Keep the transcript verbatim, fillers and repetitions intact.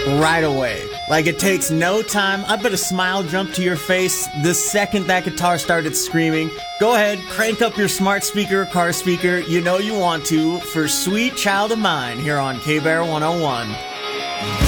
right away. Like, it takes no time. I bet a smile jumped to your face the second that guitar started screaming. Go ahead, crank up your smart speaker or car speaker. You know you want to for Sweet Child of Mine here on K-Bear one oh one.